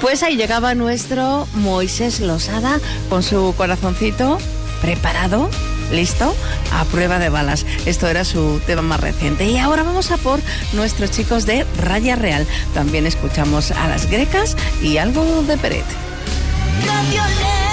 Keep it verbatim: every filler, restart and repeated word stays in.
Pues ahí llegaba nuestro Moisés Losada con su corazoncito preparado, listo, a prueba de balas. Esto era su tema más reciente. Y ahora vamos a por nuestros chicos de Raya Real. También escuchamos a Las Grecas y algo de Peret. No violé.